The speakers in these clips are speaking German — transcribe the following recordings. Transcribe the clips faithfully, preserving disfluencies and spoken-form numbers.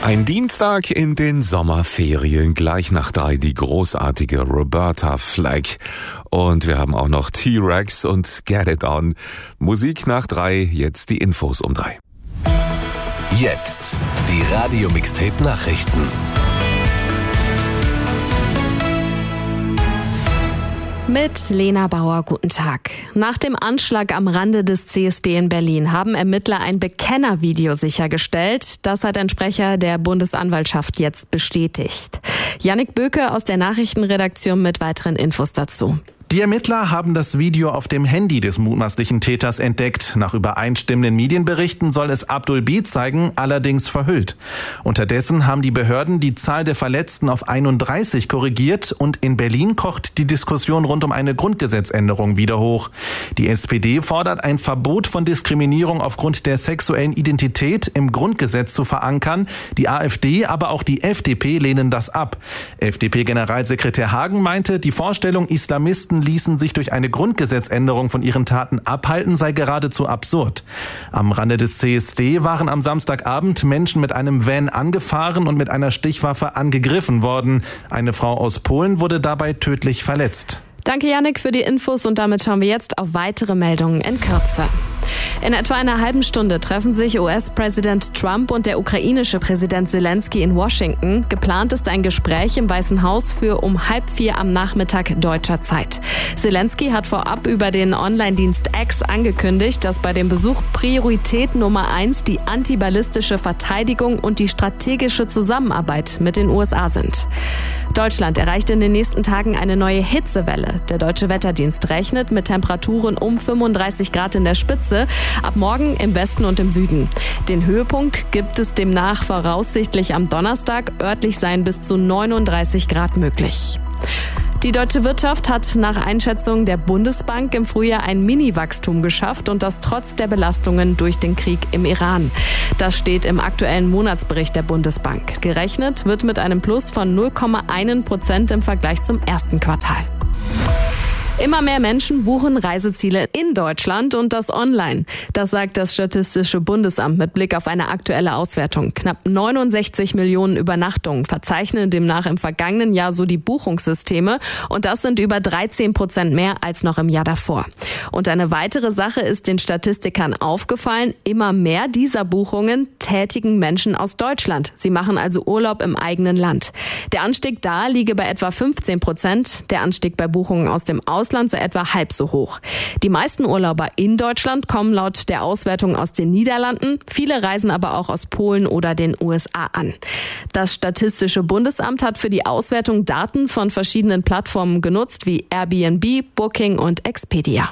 Ein Dienstag in den Sommerferien, gleich nach drei die großartige Roberta Flack. Und wir haben auch noch T-Rex und Get It On. Musik nach drei, jetzt die Infos um drei. Jetzt die Radio-Mixtape-Nachrichten. Mit Lena Bauer, guten Tag. Nach dem Anschlag am Rande des C S D in Berlin haben Ermittler ein Bekennervideo sichergestellt. Das hat ein Sprecher der Bundesanwaltschaft jetzt bestätigt. Jannik Böke aus der Nachrichtenredaktion mit weiteren Infos dazu. Die Ermittler haben das Video auf dem Handy des mutmaßlichen Täters entdeckt. Nach übereinstimmenden Medienberichten soll es Abdul B. zeigen, allerdings verhüllt. Unterdessen haben die Behörden die Zahl der Verletzten auf einunddreißig korrigiert und in Berlin kocht die Diskussion rund um eine Grundgesetzänderung wieder hoch. Die S P D fordert, ein Verbot von Diskriminierung aufgrund der sexuellen Identität im Grundgesetz zu verankern. Die AfD, aber auch die F D P lehnen das ab. F D P-Generalsekretär Hagen meinte, die Vorstellung, Islamisten ließen sich durch eine Grundgesetzänderung von ihren Taten abhalten, sei geradezu absurd. Am Rande des C S D waren am Samstagabend Menschen mit einem Van angefahren und mit einer Stichwaffe angegriffen worden. Eine Frau aus Polen wurde dabei tödlich verletzt. Danke, Jannik, für die Infos und damit schauen wir jetzt auf weitere Meldungen in Kürze. In etwa einer halben Stunde treffen sich U S-Präsident Trump und der ukrainische Präsident Zelensky in Washington. Geplant ist ein Gespräch im Weißen Haus für um halb vier am Nachmittag deutscher Zeit. Zelensky hat vorab über den Online-Dienst X angekündigt, dass bei dem Besuch Priorität Nummer eins die antiballistische Verteidigung und die strategische Zusammenarbeit mit den U S A sind. Deutschland erreicht in den nächsten Tagen eine neue Hitzewelle. Der Deutsche Wetterdienst rechnet mit Temperaturen um fünfunddreißig Grad in der Spitze, ab morgen im Westen und im Süden. Den Höhepunkt gibt es demnach voraussichtlich am Donnerstag, örtlich seien bis zu neununddreißig Grad möglich. Die deutsche Wirtschaft hat nach Einschätzung der Bundesbank im Frühjahr ein Mini-Wachstum geschafft und das trotz der Belastungen durch den Krieg im Iran. Das steht im aktuellen Monatsbericht der Bundesbank. Gerechnet wird mit einem Plus von null Komma eins Prozent im Vergleich zum ersten Quartal. Immer mehr Menschen buchen Reiseziele in Deutschland und das online. Das sagt das Statistische Bundesamt mit Blick auf eine aktuelle Auswertung. Knapp neunundsechzig Millionen Übernachtungen verzeichnen demnach im vergangenen Jahr so die Buchungssysteme und das sind über dreizehn Prozent mehr als noch im Jahr davor. Und eine weitere Sache ist den Statistikern aufgefallen. Immer mehr dieser Buchungen tätigen Menschen aus Deutschland. Sie machen also Urlaub im eigenen Land. Der Anstieg da liege bei etwa fünfzehn Prozent. Der Anstieg bei Buchungen aus dem Ausland Ausland sei etwa halb so hoch. Die meisten Urlauber in Deutschland kommen laut der Auswertung aus den Niederlanden. Viele reisen aber auch aus Polen oder den U S A an. Das Statistische Bundesamt hat für die Auswertung Daten von verschiedenen Plattformen genutzt, wie Airbnb, Booking und Expedia.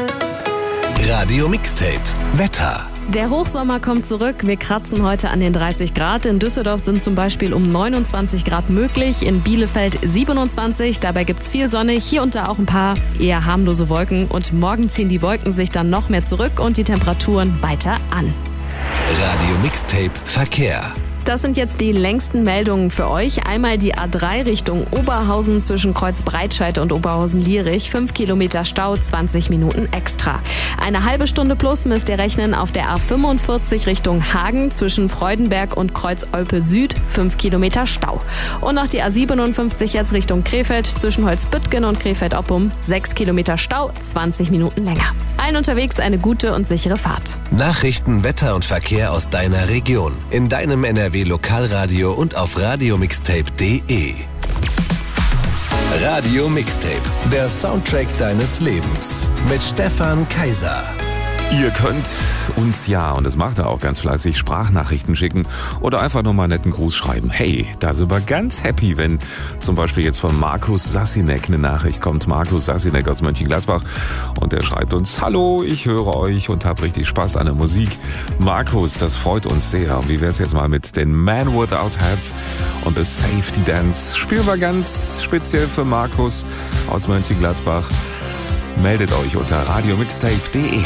Radio Mixtape Wetter. Der Hochsommer kommt zurück. Wir kratzen heute an den dreißig Grad. In Düsseldorf sind zum Beispiel um neunundzwanzig Grad möglich. In Bielefeld siebenundzwanzig. Dabei gibt's viel Sonne. Hier und da auch ein paar eher harmlose Wolken. Und morgen ziehen die Wolken sich dann noch mehr zurück und die Temperaturen weiter an. Radio Mixtape Verkehr. Das sind jetzt die längsten Meldungen für euch. Einmal die A drei Richtung Oberhausen zwischen Kreuzbreitscheid und Oberhausen-Lierich. Fünf Kilometer Stau, zwanzig Minuten extra. Eine halbe Stunde plus müsst ihr rechnen auf der A fünfundvierzig Richtung Hagen zwischen Freudenberg und Kreuz-Olpe Süd. Fünf Kilometer Stau. Und noch die A siebenundfünfzig jetzt Richtung Krefeld zwischen Holzbüttgen und Krefeld-Oppum. Sechs Kilometer Stau, zwanzig Minuten länger. Allen unterwegs eine gute und sichere Fahrt. Nachrichten, Wetter und Verkehr aus deiner Region. In deinem N R W Lokalradio und auf radiomixtape punkt de. Radio Mixtape, der Soundtrack deines Lebens mit Stefan Kaiser. Ihr könnt uns ja, und das macht er auch ganz fleißig, Sprachnachrichten schicken oder einfach nur mal einen netten Gruß schreiben. Hey, da sind wir ganz happy, wenn zum Beispiel jetzt von Markus Sassinek eine Nachricht kommt. Markus Sassinek aus Mönchengladbach und der schreibt uns: Hallo, ich höre euch und habe richtig Spaß an der Musik. Markus, das freut uns sehr. Wie wär's jetzt mal mit den Man Without Hats und The Safety Dance? Spielen wir ganz speziell für Markus aus Mönchengladbach. Meldet euch unter radiomixtape punkt de.